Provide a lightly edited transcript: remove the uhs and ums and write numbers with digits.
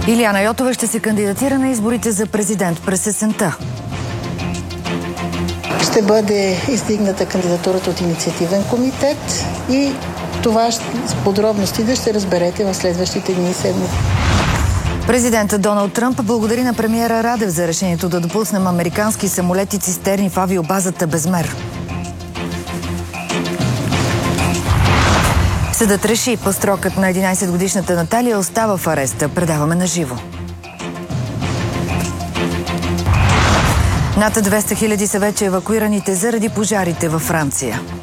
Илияна Йотова ще се кандидатира на изборите за президент през есента. Ще бъде издигната кандидатурата от инициативен комитет и това с подробностите ще разберете в следващите дни и седмици. Президентът Доналд Тръмп благодари на премиера Радев за решението да допуснем американски самолети цистерни в авиобазата Безмер. Съдът реши, пастрокът на 11-годишната Наталия остава в ареста. Предаваме на живо. Над 200 000 са вече евакуираните заради пожарите във Франция.